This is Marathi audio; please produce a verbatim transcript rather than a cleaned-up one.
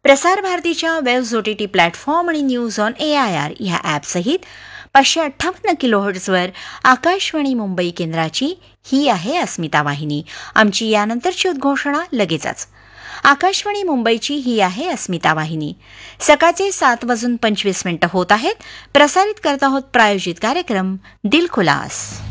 प्रसार भारतीच्या webs O T T platform आणि news on A I R ह्या ॲपसहित पाचशे अठ्ठावन्न किलोहर्ट्झवर आकाशवाणी मुंबई केंद्राची ही आहे अस्मिता वाहिनी. आमची यानंतरची उद्घोषणा लगेचच. आकाशवाणी मुंबईची ही आहे अस्मिता वाहिनी. सकाळचे सात वाजून पंचवीस मिनिटं होत आहेत. प्रसारित करत आहोत प्रायोजित कार्यक्रम दिल खुलास.